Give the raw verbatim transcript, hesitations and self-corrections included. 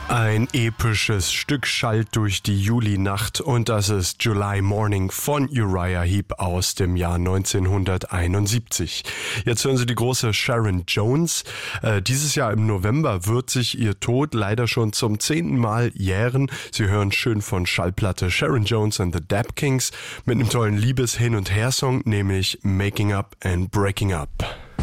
Ein episches Stück schallt durch die Julinacht und das ist July Morning von Uriah Heep aus dem Jahr neunzehnhunderteinundsiebzig. Jetzt hören Sie die große Sharon Jones. Äh, dieses Jahr im November wird sich ihr Tod leider schon zum zehnten Mal jähren. Sie hören schön von Schallplatte Sharon Jones and the Dap Kings mit einem tollen Liebes-Hin- und Her-Song, nämlich Making Up and Breaking Up.